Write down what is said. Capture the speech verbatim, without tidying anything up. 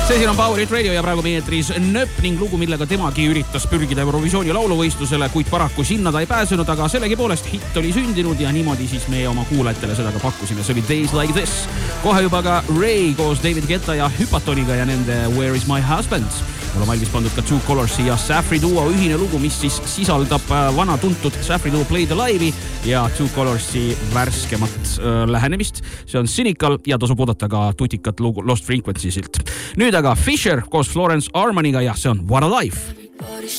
See siin on Power Hit Radio ja praegu meie eetris Nööp ning lugu, millega temagi üritas pürgida Eurovisiooni lauluvõistlusele, kuid paraku sinna ta ei pääsenud, aga sellegipoolest hitt oli sündinud ja niimoodi siis meie oma kuulajatele seda ka pakkusime. See oli Days Like This. Kohe juba ka Ray koos David Guetta ja Hypatoniga ja nende Where Is My Husband. Mul on valmis pandud ka Two Colorsi ja Safri Duo ühine lugu, mis siis sisaldab vana tuntud Safri Duo Play the Live'i ja Two Colorsi värskemat äh, lähenemist. See on Cynical ja tasub oodata ka tutikat lugu Lost Frequency silt. Nüüd aga Fisher koos Florence Armaniga ja see on What a Life.